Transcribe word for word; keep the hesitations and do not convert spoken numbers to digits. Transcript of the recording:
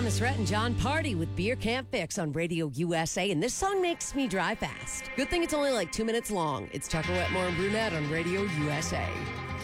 Thomas Rhett and John Party with Beer Can't Fix on Radio U S A. And this song makes me drive fast. Good thing it's only like two minutes long. It's Tucker Wetmore and Brunette on Radio U S A.